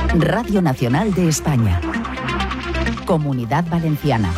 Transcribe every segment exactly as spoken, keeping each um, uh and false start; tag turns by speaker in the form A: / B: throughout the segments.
A: Radio Nacional de España. Comunidad Valenciana.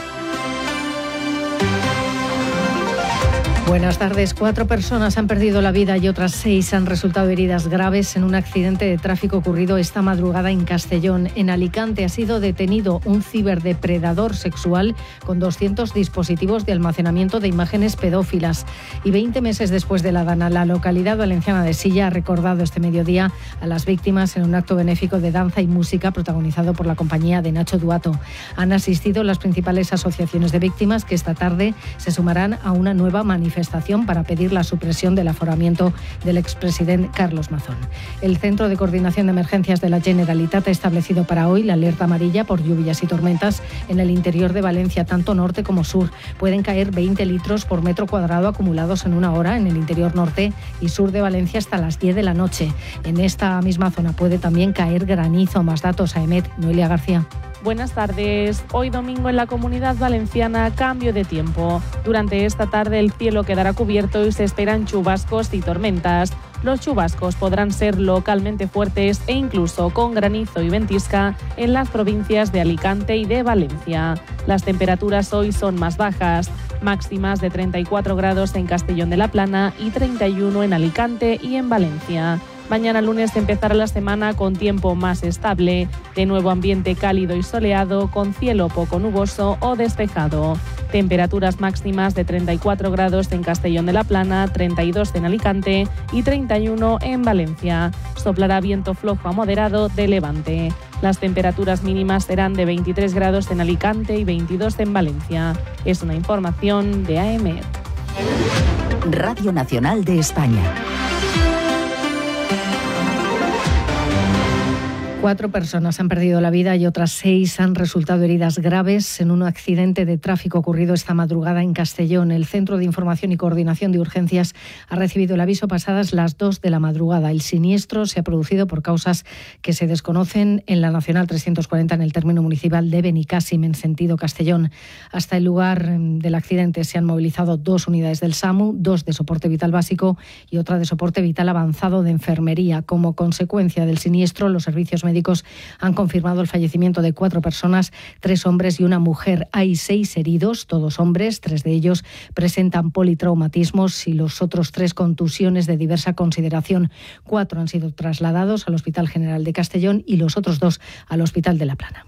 B: Buenas tardes. Cuatro personas han perdido la vida y otras seis han resultado heridas graves en un accidente de tráfico ocurrido esta madrugada en Castellón. En Alicante ha sido detenido un ciberdepredador sexual con doscientos dispositivos de almacenamiento de imágenes pedófilas. Y veinte meses después de la Dana, la localidad valenciana de Silla ha recordado este mediodía a las víctimas en un acto benéfico de danza y música protagonizado por la compañía de Nacho Duato. Han asistido las principales asociaciones de víctimas que esta tarde se sumarán a una nueva manifestación para pedir la supresión del aforamiento del expresidente Carlos Mazón. El Centro de Coordinación de Emergencias de la Generalitat ha establecido para hoy la alerta amarilla por lluvias y tormentas en el interior de Valencia, tanto norte como sur. Pueden caer veinte litros por metro cuadrado acumulados en una hora en el interior norte y sur de Valencia hasta las diez de la noche. En esta misma zona puede también caer granizo. Más datos a EMET. Noelia García.
C: Buenas tardes. Hoy domingo en la Comunidad Valenciana, cambio de tiempo. Durante esta tarde el cielo quedará cubierto y se esperan chubascos y tormentas. Los chubascos podrán ser localmente fuertes e incluso con granizo y ventisca en las provincias de Alicante y de Valencia. Las temperaturas hoy son más bajas, máximas de treinta y cuatro grados en Castellón de la Plana y treinta y uno en Alicante y en Valencia. Mañana lunes empezará la semana con tiempo más estable, de nuevo ambiente cálido y soleado, con cielo poco nuboso o despejado. Temperaturas máximas de treinta y cuatro grados en Castellón de la Plana, treinta y dos en Alicante y treinta y uno en Valencia. Soplará viento flojo a moderado de levante. Las temperaturas mínimas serán de veintitrés grados en Alicante y veintidós en Valencia. Es una información de A M E T.
A: Radio Nacional de España.
B: Cuatro personas han perdido la vida y otras seis han resultado heridas graves en un accidente de tráfico ocurrido esta madrugada en Castellón. El Centro de Información y Coordinación de Urgencias ha recibido el aviso pasadas las dos de la madrugada. El siniestro se ha producido por causas que se desconocen en la Nacional trescientos cuarenta en el término municipal de Benicàssim, en sentido Castellón. Hasta el lugar del accidente se han movilizado dos unidades del SAMU, dos de soporte vital básico y otra de soporte vital avanzado de enfermería. Como consecuencia del siniestro, los servicios médicos médicos han confirmado el fallecimiento de cuatro personas, tres hombres y una mujer. Hay seis heridos, todos hombres, tres de ellos presentan politraumatismos y los otros tres contusiones de diversa consideración. Cuatro han sido trasladados al Hospital General de Castellón y los otros dos al Hospital de la Plana.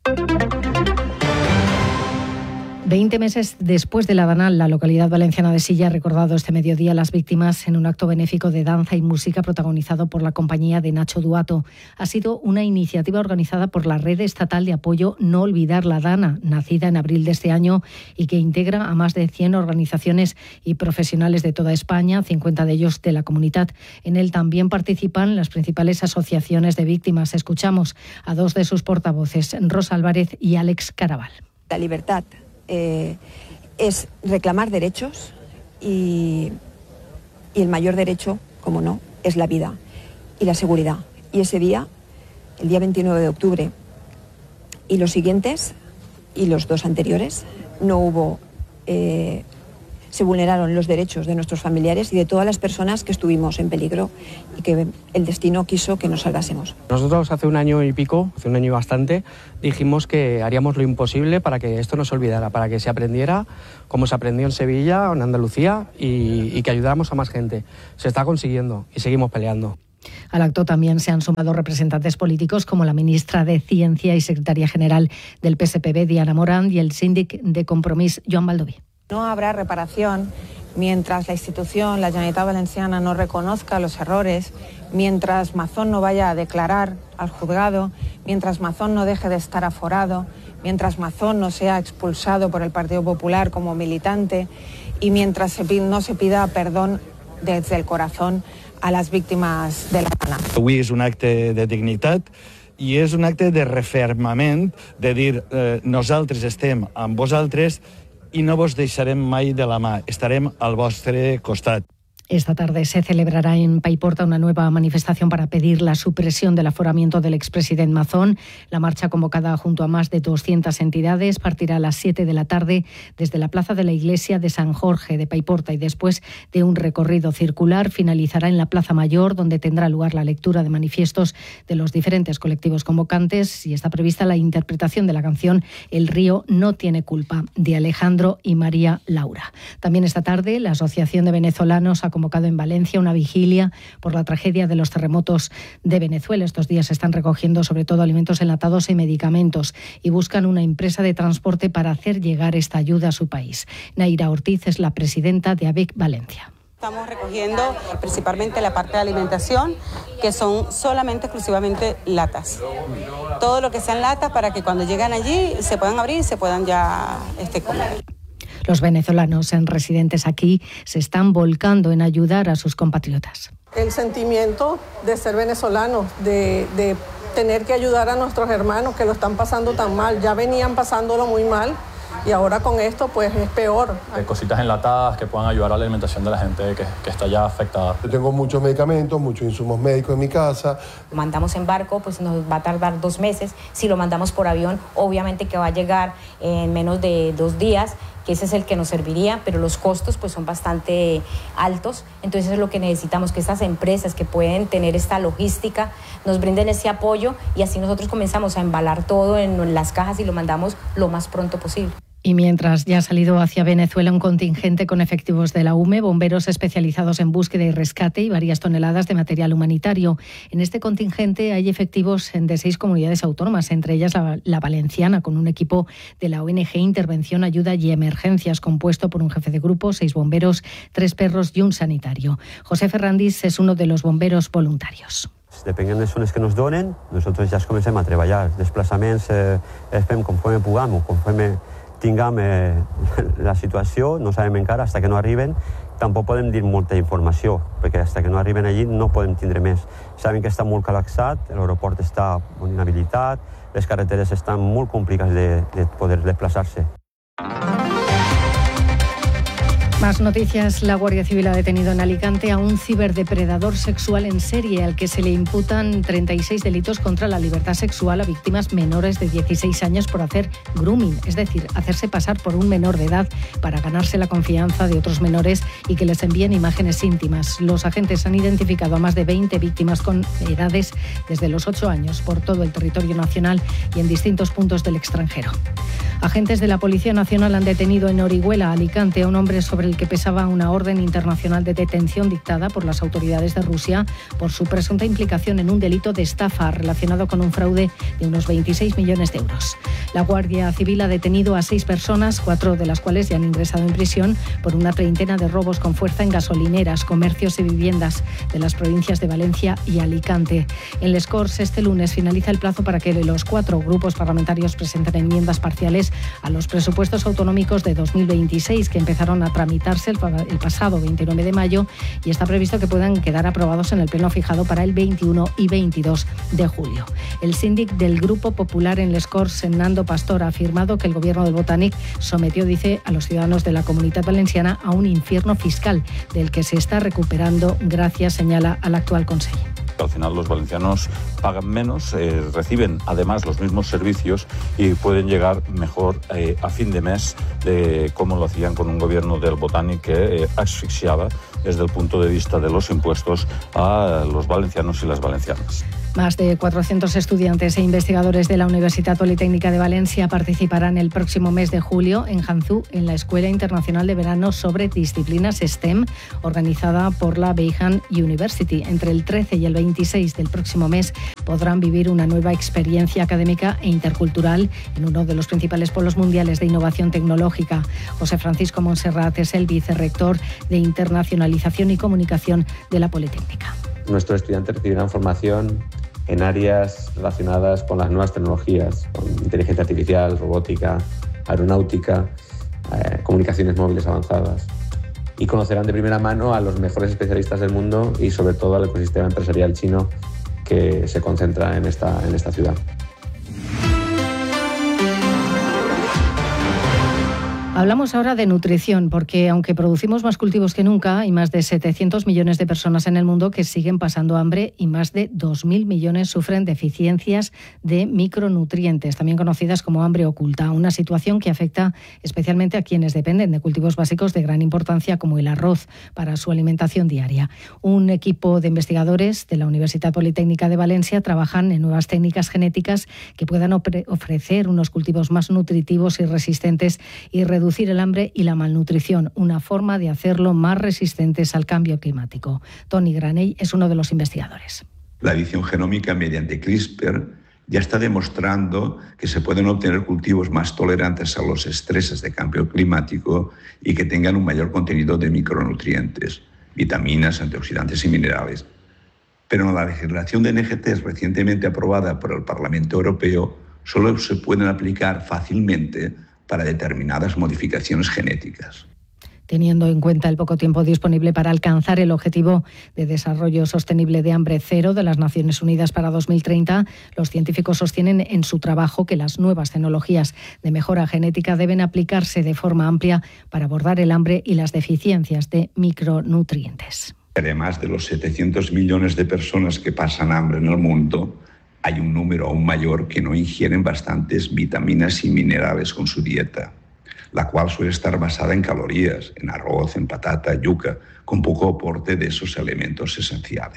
B: Veinte meses después de la Dana, la localidad valenciana de Silla ha recordado este mediodía a las víctimas en un acto benéfico de danza y música protagonizado por la compañía de Nacho Duato. Ha sido una iniciativa organizada por la Red Estatal de Apoyo No Olvidar la Dana, nacida en abril de este año y que integra a más de cien organizaciones y profesionales de toda España, cincuenta de ellos de la comunidad. En él también participan las principales asociaciones de víctimas. Escuchamos a dos de sus portavoces, Rosa Álvarez y Àlex Caraval.
D: La libertad Eh, es reclamar derechos y, y el mayor derecho, como no, es la vida y la seguridad. Y ese día, el día veintinueve de octubre, y los siguientes, y los dos anteriores, no hubo, eh, se vulneraron los derechos de nuestros familiares y de todas las personas que estuvimos en peligro y que el destino quiso que nos salvásemos.
E: Nosotros hace un año y pico, hace un año y bastante, dijimos que haríamos lo imposible para que esto no se olvidara, para que se aprendiera como se aprendió en Sevilla o en Andalucía y, y que ayudáramos a más gente. Se está consiguiendo y seguimos peleando.
B: Al acto también se han sumado representantes políticos como la ministra de Ciencia y secretaria general del P S P B, Diana Morant, y el síndic de Compromís, Joan Baldoví.
F: No habrá reparación mientras la institución, la Generalitat Valenciana, no reconozca los errores, mientras Mazón no vaya a declarar al juzgado, mientras Mazón no deje de estar aforado, mientras Mazón no sea expulsado por el Partido Popular como militante y mientras se pide, no se pida perdón desde el corazón a las víctimas de la Dana.
G: Avui és un acte de dignitat i és un acte de refermament, de dir eh, nosaltres estem amb vosaltres i no vos deixarem mai de la mà, estarem al vostre costat.
B: Esta tarde se celebrará en Paiporta una nueva manifestación para pedir la supresión del aforamiento del expresidente Mazón. La marcha, convocada junto a más de doscientas entidades, partirá a las siete de la tarde desde la plaza de la iglesia de San Jorge de Paiporta y después de un recorrido circular finalizará en la Plaza Mayor, donde tendrá lugar la lectura de manifiestos de los diferentes colectivos convocantes y está prevista la interpretación de la canción El río no tiene culpa, de Alejandro y María Laura. También esta tarde la Asociación de Venezolanos ha convocado en Valencia una vigilia por la tragedia de los terremotos de Venezuela. Estos días se están recogiendo sobre todo alimentos enlatados y medicamentos y buscan una empresa de transporte para hacer llegar esta ayuda a su país. Naira Ortiz es la presidenta de A B E C Valencia.
H: Estamos recogiendo principalmente la parte de alimentación, que son solamente, exclusivamente latas. Todo lo que sean latas para que cuando llegan allí se puedan abrir y se puedan ya este, comer.
B: Los venezolanos en residentes aquí se están volcando en ayudar a sus compatriotas.
I: El sentimiento de ser venezolanos, de, de tener que ayudar a nuestros hermanos que lo están pasando tan mal. Ya venían pasándolo muy mal y ahora con esto pues es peor.
J: Hay cositas enlatadas que puedan ayudar a la alimentación de la gente que, que está ya afectada.
K: Yo tengo muchos medicamentos, muchos insumos médicos en mi casa.
L: Lo mandamos en barco, pues nos va a tardar dos meses. Si lo mandamos por avión, obviamente que va a llegar en menos de dos días. Que ese es el que nos serviría, pero los costos pues son bastante altos. Entonces es lo que necesitamos, que estas empresas que pueden tener esta logística nos brinden ese apoyo y así nosotros comenzamos a embalar todo en, en las cajas y lo mandamos lo más pronto posible.
B: Y mientras ya ha salido hacia Venezuela un contingente con efectivos de la U M E, bomberos especializados en búsqueda y rescate y varias toneladas de material humanitario. En este contingente hay efectivos de seis comunidades autónomas, entre ellas la, la valenciana, con un equipo de la O N G Intervención, Ayuda y Emergencias, compuesto por un jefe de grupo, seis bomberos, tres perros y un sanitario. José Ferrandis es uno de los bomberos voluntarios.
M: Depenent de les zones que nos donen, nosaltres ja comencem a treballar. Desplaçaments eh, els fem conforme puguem o conforme tinguem eh, la situació, no sabem encara, fins que no arriben, tampoc podem dir molta informació, perquè fins que no arriben allí no podem tindre més. Sabem que està molt col·lapsat, l'aeroport està molt inhabilitat, les carreteres estan molt complicades de, de poder desplaçar-se.
B: Más noticias. La Guardia Civil ha detenido en Alicante a un ciberdepredador sexual en serie al que se le imputan treinta y seis delitos contra la libertad sexual a víctimas menores de dieciséis años por hacer grooming, es decir, hacerse pasar por un menor de edad para ganarse la confianza de otros menores y que les envíen imágenes íntimas. Los agentes han identificado a más de veinte víctimas con edades desde los ocho años por todo el territorio nacional y en distintos puntos del extranjero. Agentes de la Policía Nacional han detenido en Orihuela, Alicante, a un hombre sobre el que pesaba una orden internacional de detención dictada por las autoridades de Rusia por su presunta implicación en un delito de estafa relacionado con un fraude de unos veintiséis millones de euros. La Guardia Civil ha detenido a seis personas, cuatro de las cuales ya han ingresado en prisión por una treintena de robos con fuerza en gasolineras, comercios y viviendas de las provincias de Valencia y Alicante. En Les Corts este lunes finaliza el plazo para que los cuatro grupos parlamentarios presenten enmiendas parciales a los presupuestos autonómicos de dos mil veintiséis que empezaron a tramitarse el, el pasado veintinueve de mayo y está previsto que puedan quedar aprobados en el pleno fijado para el veintiuno y veintidós de julio. El síndic del Grupo Popular en Les Corts, Fernando Pastor, ha afirmado que el gobierno del Botànic sometió, dice, a los ciudadanos de la Comunitat Valenciana a un infierno fiscal del que se está recuperando gracias, señala, al actual Consejo.
N: Al final los valencianos pagan menos, eh, reciben además los mismos servicios y pueden llegar mejor eh, a fin de mes de cómo lo hacían con un gobierno del Botànic que eh, asfixiaba desde el punto de vista de los impuestos a los valencianos y las valencianas.
B: Más de cuatrocientos estudiantes e investigadores de la Universitat Politécnica de Valencia participarán el próximo mes de julio en Hangzhou en la Escuela Internacional de Verano sobre Disciplinas STEM, organizada por la Beihang University. Entre el trece y el veintiséis del próximo mes podrán vivir una nueva experiencia académica e intercultural en uno de los principales polos mundiales de innovación tecnológica. José Francisco Montserrat es el vicerrector de Internacionalización y Comunicación de la Politécnica.
O: Nuestros estudiantes recibirán formación en áreas relacionadas con las nuevas tecnologías, con inteligencia artificial, robótica, aeronáutica, eh, comunicaciones móviles avanzadas. Y conocerán de primera mano a los mejores especialistas del mundo y sobre todo al ecosistema empresarial chino que se concentra en esta, en esta ciudad.
B: Hablamos ahora de nutrición, porque aunque producimos más cultivos que nunca, hay más de setecientos millones de personas en el mundo que siguen pasando hambre y más de dos mil millones sufren deficiencias de micronutrientes, también conocidas como hambre oculta, una situación que afecta especialmente a quienes dependen de cultivos básicos de gran importancia como el arroz para su alimentación diaria. Un equipo de investigadores de la Universidad Politécnica de Valencia trabajan en nuevas técnicas genéticas que puedan ofrecer unos cultivos más nutritivos y resistentes y reducir reducir el hambre y la malnutrición, una forma de hacerlo más resistentes al cambio climático. Tony Granell es uno de los investigadores.
P: La edición genómica mediante CRISPR ya está demostrando que se pueden obtener cultivos más tolerantes a los estreses de cambio climático y que tengan un mayor contenido de micronutrientes, vitaminas, antioxidantes y minerales. Pero en la legislación de N G Ts recientemente aprobada por el Parlamento Europeo solo se pueden aplicar fácilmente para determinadas modificaciones genéticas.
B: Teniendo en cuenta el poco tiempo disponible para alcanzar el objetivo de desarrollo sostenible de hambre cero de las Naciones Unidas para dos mil treinta, los científicos sostienen en su trabajo que las nuevas tecnologías de mejora genética deben aplicarse de forma amplia para abordar el hambre y las deficiencias de micronutrientes.
P: Además de los setecientos millones de personas que pasan hambre en el mundo, hay un número aún mayor que no ingieren bastantes vitaminas y minerales con su dieta, la cual suele estar basada en calorías, en arroz, en patata, yuca, con poco aporte de esos elementos esenciales.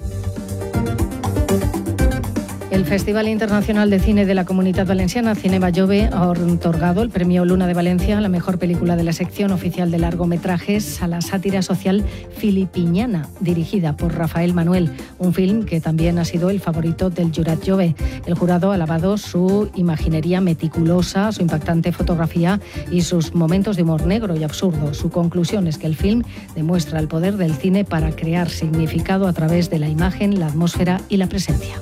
B: El Festival Internacional de Cine de la Comunitat Valenciana, Cinema Jove, ha otorgado el premio Luna de Valencia a la mejor película de la sección oficial de largometrajes a la sátira social filipiñana, dirigida por Rafael Manuel, un film que también ha sido el favorito del Jurat Jove. El jurado ha alabado su imaginería meticulosa, su impactante fotografía y sus momentos de humor negro y absurdo. Su conclusión es que el film demuestra el poder del cine para crear significado a través de la imagen, la atmósfera y la presencia.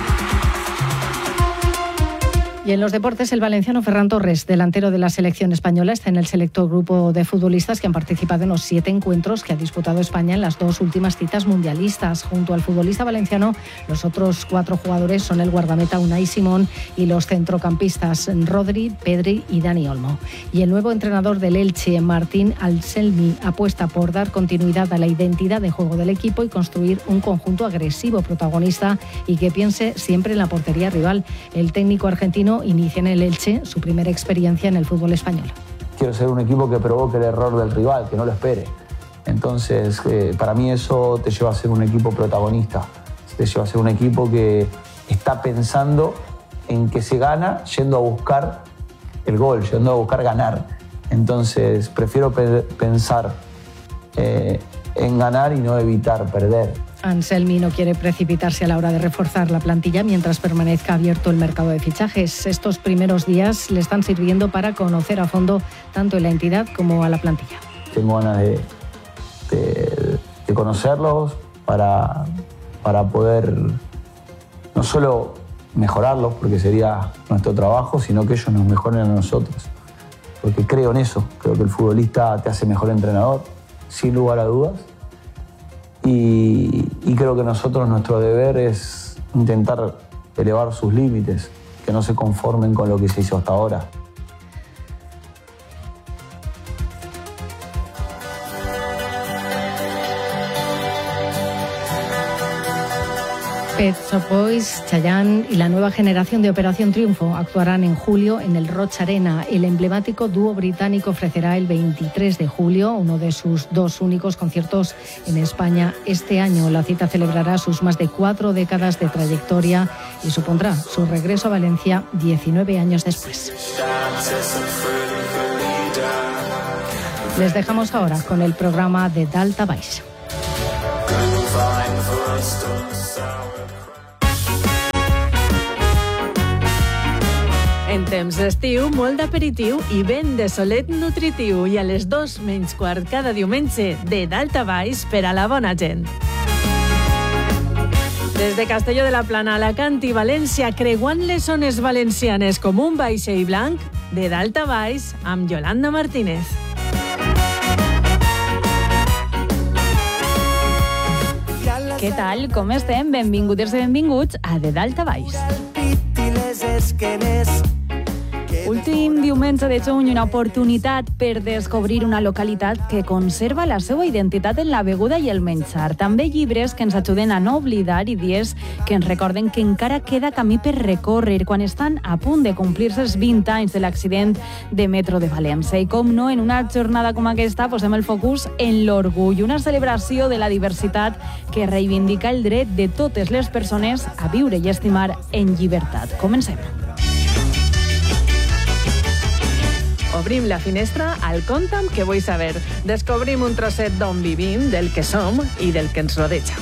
B: Y en los deportes, el valenciano Ferran Torres, delantero de la selección española, está en el selecto grupo de futbolistas que han participado en los siete encuentros que ha disputado España en las dos últimas citas mundialistas. Junto al futbolista valenciano, los otros cuatro jugadores son el guardameta Unai Simón y los centrocampistas Rodri, Pedri y Dani Olmo. Y el nuevo entrenador del Elche, Martín Anselmi, apuesta por dar continuidad a la identidad de juego del equipo y construir un conjunto agresivo, protagonista y que piense siempre en la portería rival. El técnico argentino inicia en el Elche su primera experiencia en el fútbol español.
Q: Quiero ser un equipo que provoque el error del rival, que no lo espere. Entonces, eh, para mí eso te lleva a ser un equipo protagonista, te lleva a ser un equipo que está pensando en que se gana yendo a buscar el gol, yendo a buscar ganar. Entonces, prefiero pe- pensar eh, en ganar y no evitar perder.
B: Anselmi no quiere precipitarse a la hora de reforzar la plantilla mientras permanezca abierto el mercado de fichajes. Estos primeros días le están sirviendo para conocer a fondo tanto la entidad como a la plantilla.
Q: Tengo ganas de, de, de conocerlos para, para poder no solo mejorarlos, porque sería nuestro trabajo, sino que ellos nos mejoren a nosotros. Porque creo en eso, creo que el futbolista te hace mejor entrenador, sin lugar a dudas. Y, y creo que nosotros, nuestro deber es intentar elevar sus límites, que no se conformen con lo que se hizo hasta ahora.
B: Pet Shop Boys, Chayanne y la nueva generación de Operación Triunfo actuarán en julio en el Roch Arena. El emblemático dúo británico ofrecerá el veintitrés de julio uno de sus dos únicos conciertos en España este año. La cita celebrará sus más de cuatro décadas de trayectoria y supondrá su regreso a Valencia diecinueve años después. Les dejamos ahora con el programa de Dalta Baix.
R: En temps d'estiu, molt d'aperitiu i vent de solet nutritiu. I a les dos menys quart cada diumenge, de dalt a baix per a la bona gent. Des de Castelló de la Plana, Alacant i València, creuant les zones valencianes com un vaixell blanc, de dalt a baix, amb Yolanda Martínez.
S: Què tal? Com estem? Benvingudes i benvinguts a De Dalt a Baix. Últim diumenge de juny, una oportunitat per descobrir una localitat que conserva la seva identitat en la beguda i el menjar. També llibres que ens ajuden a no oblidar i dies que ens recorden que encara queda camí per recórrer quan estan a punt de complir-se els vint anys de l'accident de metro de València. I com no, en una jornada com aquesta posem el focus en l'orgull, una celebració de la diversitat que reivindica el dret de totes les persones a viure i estimar en llibertat. Comencem.
R: Obrim la finestra al Conta'm que vull saber. Descobrim un trosset d'on vivim, del que som i del que ens rodeja.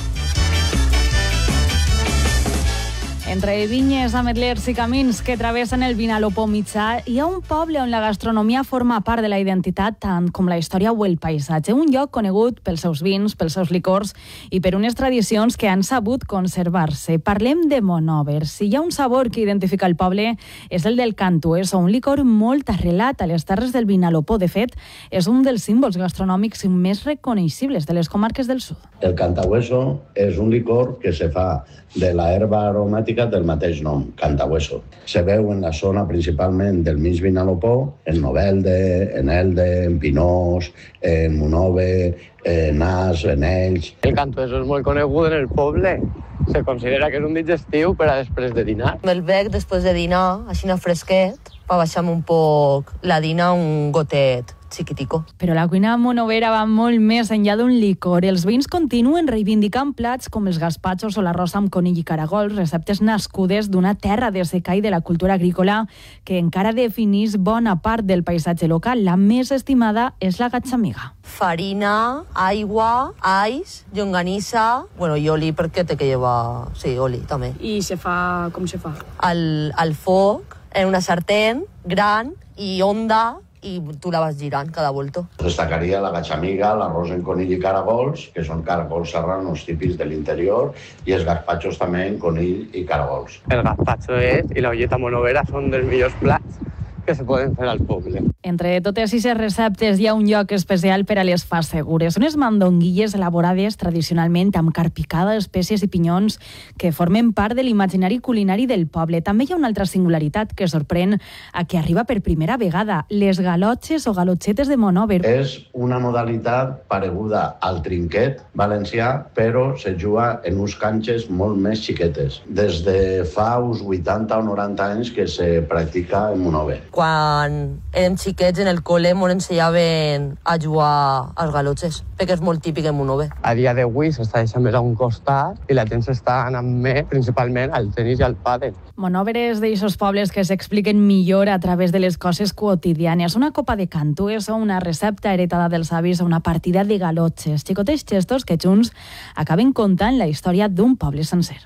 S: Entre vinyes, ametlers i camins que travessen el Vinalopó mitjà, hi ha un poble on la gastronomia forma part de la identitat tant com la història o el paisatge. Un lloc conegut pels seus vins, pels seus licors i per unes tradicions que han sabut conservar-se. Parlem de Monover. Si hi ha un sabor que identifica el poble és el del cantueso, un licor molt arrelat a les terres del Vinalopó. De fet, és un dels símbols gastronòmics més reconeixibles de les comarques del sud.
T: El cantahueso és un licor que se fa de la herba aromàtica del mateix nom, cantahueso. Se veu en la zona principalment del mig Vinalopó, en Novelda, en Elda, en Pinós, en Monòver, en Nas, en Elx.
E: El cantueso és molt conegut en el poble. Se considera que és un digestiu per a després de dinar.
U: Me'l bec després de dinar, així no fresquet, per baixar-me un poc la dina, un gotet xiquitico.
S: Però la cuina monovera va molt més enllà d'un licor. Els veïns continuen reivindicant plats com els gaspatxos o l'arròs amb conill i caragols, receptes nascudes d'una terra de secà i de la cultura agrícola que encara definís bona part del paisatge local. La més estimada és la gatsamiga.
U: Farina, aigua, alls, llonganissa, bueno, i oli perquè té que llevar... Sí, oli, també.
V: I se fa... com se fa?
U: Al, al foc, en una sartén gran i honda, i tu la vas girant cada volta.
T: Destacaria la gatsamiga, l'arròs en conill i caragols, que són caragols serranos típics de l'interior, i els gazpachos també en conill i caragols.
E: El gazpacho és, i la olleta monovera són dels millors plats que se poden fer al poble.
S: Entre totes aquestes receptes hi ha un lloc especial per a les fas segures. Unes mandonguilles elaborades tradicionalment amb carn picada, espècies i pinyons que formen part de l'imaginari culinari del poble. També hi ha una altra singularitat que sorprèn a qui arriba per primera vegada, les galotxes o galotxetes de Monover.
T: És una modalitat pareguda al trinquet valencià, però se juga en uns canxes molt més xiquetes. Des de fa uns vuitanta o noranta anys que se practica en Monover.
U: Quan érem xiquets en el col·le ens ensenyaven a jugar als galotxes, perquè és molt típic en Monover.
E: A dia d'avui s'està deixant més a un costat i la gent s'està anant més principalment al tenis i al pàdel.
S: Monover és d'aixòs pobles que s'expliquen millor a través de les coses quotidianes. Una copa de cantueso, una recepta heretada dels avis o una partida de galotxes. Xicotets gestos que junts acaben contant la història d'un poble sencer.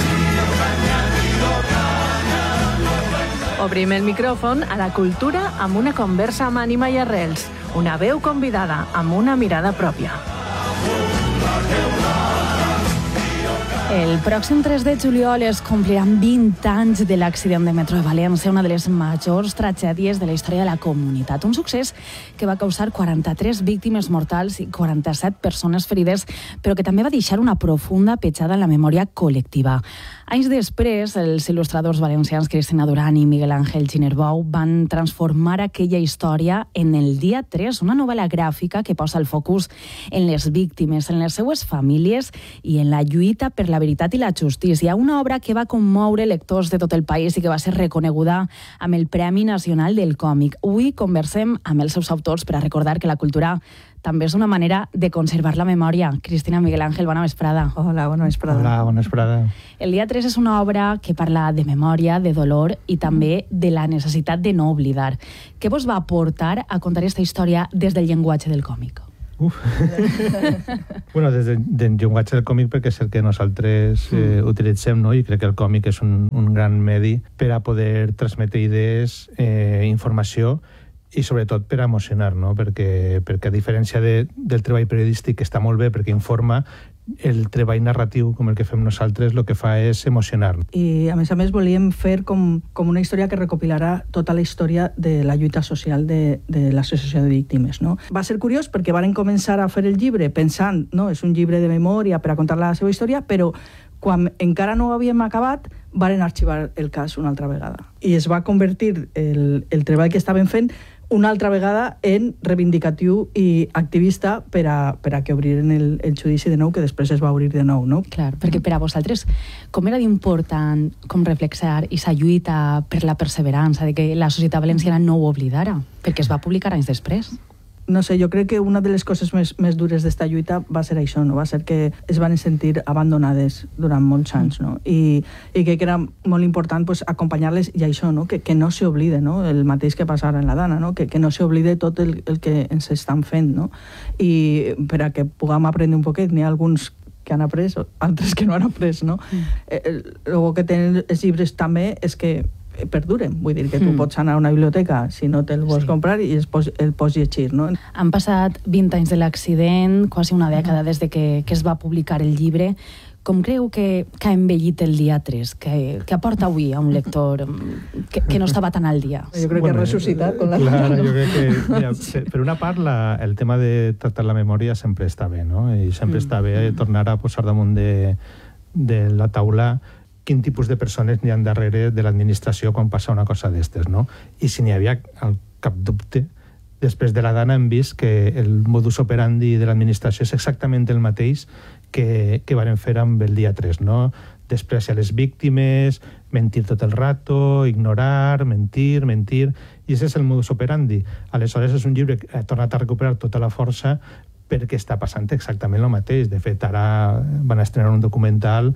R: Obrim el micròfon a la cultura amb una conversa amb ànima i arrels. Una veu convidada amb una mirada pròpia.
S: El pròxim tres de juliol es compliran vint anys de l'accident de metro de València, una de les majors tragèdies de la història de la comunitat. Un succés que va causar quaranta-tres víctimes mortals i quaranta-set persones ferides, però que també va deixar una profunda petjada en la memòria col·lectiva. Anys després, els il·lustradors valencians Cristina Duran i Miguel Ángel Ginerbou van transformar aquella història en El dia tres, una novel·la gràfica que posa el focus en les víctimes, en les seues famílies i en la lluita per la veritat i la justícia. Una obra que va commoure lectors de tot el país i que va ser reconeguda amb el Premi Nacional del Còmic. Avui conversem amb els seus autors per a recordar que la cultura també és una manera de conservar la memòria. Cristina, Miguel Ángel, bona vesprada.
W: Hola, bona vesprada.
X: Hola, bona vesprada.
S: El dia tres és una obra que parla de memòria, de dolor i també de la necessitat de no oblidar. Què vos va portar a contar aquesta història des del llenguatge del còmic?
X: Uf. Bueno, des del, del llenguatge del còmic, perquè és el que nosaltres eh, utilitzem, no? I crec que el còmic és un, un gran medi per a poder transmetre idees, eh, informació i sobretot per a emocionar, no? Perquè, perquè a diferència de, del treball periodístic, que està molt bé perquè informa, el treball narratiu, com el que fem nosaltres, el que fa és emocionar.
W: I, a més a més, volíem fer com, com una història que recopilarà tota la història de la lluita social de, de l'Associació de Víctimes, no? Va ser curiós perquè varen començar a fer el llibre pensant, no?, és un llibre de memòria per a contar la seva història, però quan encara no ho havíem acabat, varen arxivar el cas una altra vegada. I es va convertir el, el treball que estaven fent una altra vegada en reivindicatiu i activista per a, per a que obriren el, el judici de nou, que després es va obrir de nou, no?
S: Clar, perquè per a vosaltres, com era d'important com reflexar i sa lluita per la perseverança de que la societat valenciana no ho oblidara, perquè es va publicar anys després?
W: No sé, jo crec que una de les coses més, més dures d'esta lluita va ser això, no? Va ser que es van sentir abandonades durant molts anys, no? I, i crec que era molt important pues, acompanyar-les i això, no? Que, que no s'oblide, no? El mateix que passava en la Dana, no? Que, que no s'oblide tot el, el que ens estan fent, no? I per a que puguem aprendre un poquet, n'hi ha alguns que han après, altres que no han après, no? Mm. El, el que tenen els llibres també és que perduren, vull dir que tu mm. pots anar a una biblioteca si no te'l vols sí. comprar i el pots, el pots llegir, no?
S: Han passat vint anys de l'accident, quasi una dècada des de que, que es va publicar el llibre. Com creu que, que ha envellit el dia tres? Que, que aporta avui a un lector que, que no estava tan al dia?
W: Jo crec bueno, que ha ressuscitat con la...
X: Clar, jo crec que, mira, per una part, la, el tema de tractar la memòria sempre està bé, no? I sempre mm. està bé tornar a posar damunt de, de la taula quin tipus de persones n'hi ha darrere de l'administració quan passa una cosa d'estes, no? I si n'hi havia al cap dubte, després de la Dana hem vist que el modus operandi de l'administració és exactament el mateix que, que varen fer amb el dia tres, no? Despreciar les víctimes, mentir tot el rato, ignorar, mentir, mentir, i aquest és el modus operandi. Aleshores és un llibre que ha tornat a recuperar tota la força perquè està passant exactament el mateix. De fet, ara van estrenar un documental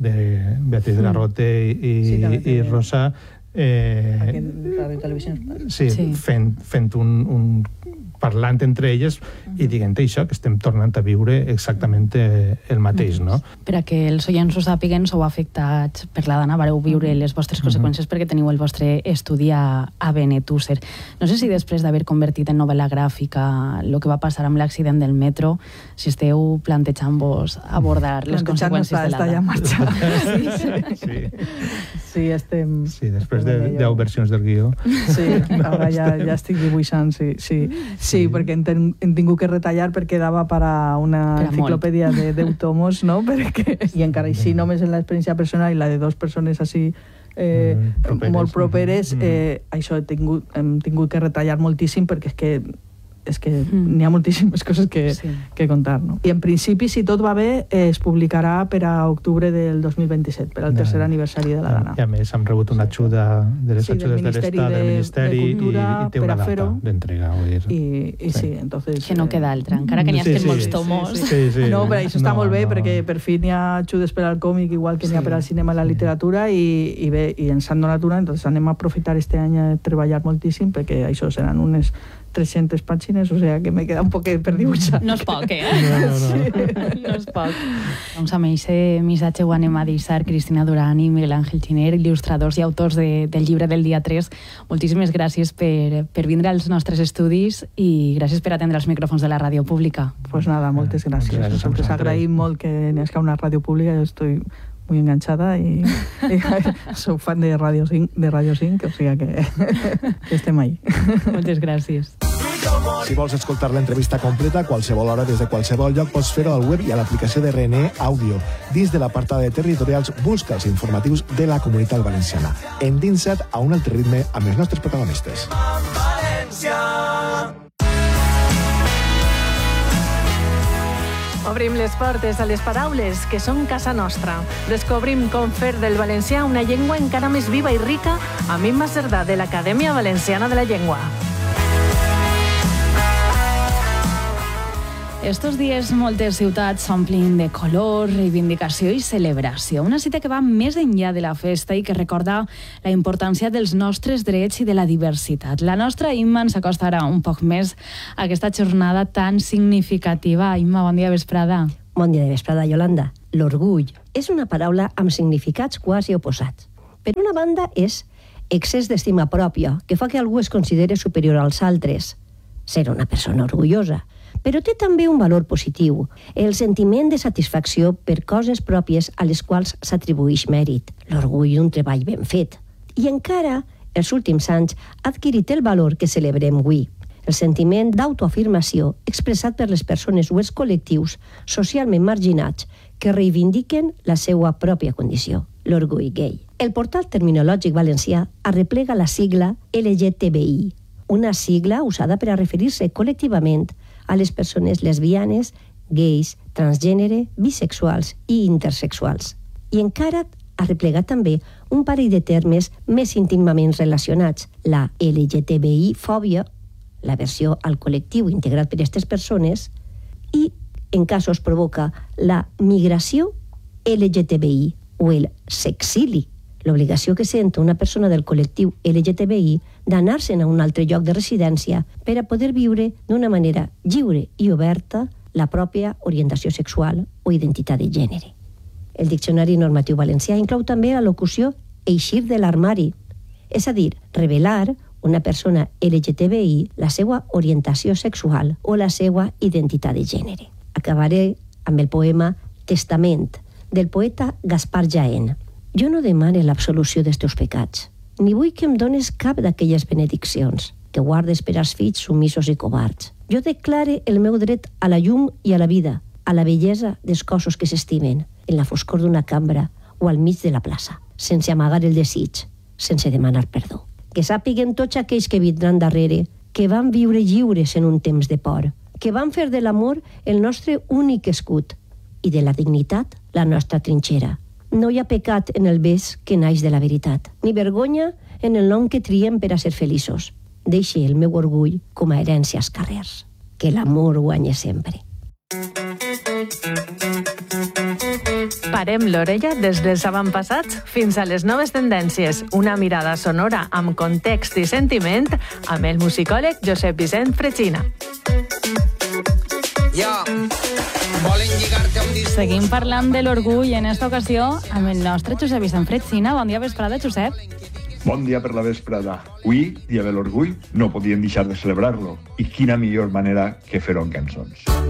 X: de Beatriz de la Rote i, sí, i Rosa eh,
W: aquí en Ràdio i Televisió
X: sí, sí. fent, fent un, un parlant entre elles uh-huh. i dient això, que estem tornant a viure exactament el mateix, no?
S: Per a que els oients ho sàpiguen, sou afectats per la Dana, vareu viure les vostres uh-huh. conseqüències perquè teniu el vostre estudi a, a Benetússer. No sé si després d'haver convertit en novel·la gràfica el que va passar amb l'accident del metro, si esteu plantejant-vos abordar les conseqüències de la Dana.
W: Està ja marxat. Sí, sí. Sí, estem...
X: Sí, després de deu versions del guió.
W: Sí, ara ja, ja estic dibuixant, sí, sí. Sí, perquè hem, ten, hem tingut que retallar perquè dava per a una per enciclopèdia de deu tomos, no? Perquè, i encara així només en l'experiència personal i la de dues persones així eh, mm, properes. molt properes, eh, això he tingut, hem tingut que retallar moltíssim perquè és que és que mm. n'hi ha moltíssimes coses que, sí. que contar, no? I en principi, si tot va bé, eh, es publicarà per a octubre del dos mil vint-i-set, per al tercer aniversari de la Dana.
X: I a més hem rebut una ajuda de les sí, ajudes de l'Estat, del Ministeri,
W: de Cultura,
X: i, i té una data d'entrega.
W: I, i sí, sí entonces...
S: Que no queda altra, encara que n'hi ha sí, sí, molts tomos.
W: Sí, sí. Sí, sí. No, però això està no, molt bé, no. perquè per fi n'hi ha ajudes per al còmic, igual que n'hi ha sí. per al cinema i la literatura, i, i bé, i ens han donat una, entonces anem a aprofitar este any a treballar moltíssim, perquè això seran unes trescientas pàgines, o sea que me queda un poquet per dibuixar.
S: No és poc, eh? No, no, no. Sí. No és poc. Doncs amb aquest missatge ho anem a deixar. Cristina Duran i Miguel Ángel Giner, il·lustradors i autors de, del llibre del dia tres. Moltíssimes gràcies per, per vindre als nostres estudis i gràcies per atendre els micròfons de la ràdio pública.
W: Pues nada, moltes gràcies. gràcies Nosaltres agraïm molt que n'hi hagi una ràdio pública. Jo estoy muy enganchada y, y soy fan de Radio cinc, de Radio cinc, o sigui que, que estem ahí.
S: Moltes gràcies.
A: Si vols escoltar l'entrevista completa a qualsevol hora des de qualsevol lloc, pots fer-ho al web i a l'aplicació de R N E Audio. Dins de l'apartat de territorials, busca els informatius de la Comunitat Valenciana. Endinsa't a un altre ritme amb els nostres protagonistes.
R: Obrim les portes a les paraules que són casa nostra. Descobrim com fer del valencià una llengua encara més viva i rica amb Imma Cerdà, de l'Acadèmia Valenciana de la Llengua.
S: Estos dies moltes ciutats s'omplin de color, reivindicació i celebració. Una cita que va més enllà de la festa i que recorda la importància dels nostres drets i de la diversitat. La nostra Imma ens acosta ara un poc més a aquesta jornada tan significativa. Imma, bon dia, vesprada.
C: Bon dia de vesprada, Yolanda. L'orgull és una paraula amb significats quasi oposats. Per una banda és excés d'estima pròpia, que fa que algú es consideri superior als altres. Ser una persona orgullosa. Però té també un valor positiu, el sentiment de satisfacció per coses pròpies a les quals s'atribueix mèrit, l'orgull d'un treball ben fet. I encara, els últims anys, ha adquirit el valor que celebrem avui, el sentiment d'autoafirmació expressat per les persones o els col·lectius socialment marginats que reivindiquen la seva pròpia condició. l'orgull gay. El portal terminològic valencià arreplega la sigla L G T B I, una sigla usada per a referir-se col·lectivament a les persones lesbianes, gais, transgènere, bisexuals i intersexuals. I encara arreplega també un parell de termes més íntimament relacionats, la L G T B I-fòbia, la versió al col·lectiu integrat per aquestes persones, i, en casos, provoca la migració L G T B I o el sexili, l'obligació que sent una persona del col·lectiu L G T B I d'anar-se'n a un altre lloc de residència per a poder viure d'una manera lliure i oberta la pròpia orientació sexual o identitat de gènere. El Diccionari Normatiu Valencià inclou també la locució eixir de l'armari, és a dir, revelar una persona L G T B I la seva orientació sexual o la seva identitat de gènere. Acabaré amb el poema Testament, del poeta Gaspar Jaén. Jo no demane l'absolució dels teus pecats, ni vull que em dones cap d'aquelles benediccions que guardes per als fills submissos i covards. Jo declare el meu dret a la llum i a la vida, a la bellesa dels cossos que s'estimen, en la foscor d'una cambra o al mig de la plaça, sense amagar el desig, sense demanar perdó. Que sàpiguen tots aquells que vindran darrere, que van viure lliures en un temps de por, que van fer de l'amor el nostre únic escut i de la dignitat la nostra trinxera. No hi ha pecat en el bes que naix de la veritat, ni vergonya en el nom que triem per a ser feliços. Deixe el meu orgull com a herència als carrers. Que l'amor guanye sempre.
R: Parem l'orella des dels avantpassats fins a les noves tendències. Una mirada sonora amb context i sentiment amb el musicòleg Josep Vicent Fretxina.
S: Seguim parlant de l'orgull en esta ocasió amb el nostre Josep Vicent Fretxina. Bon dia, vesprada, Josep.
D: Bon dia per la vesprada. Avui, dia de l'orgull, no podíem deixar de celebrar-lo. I quina millor manera que fer-ho en cançons.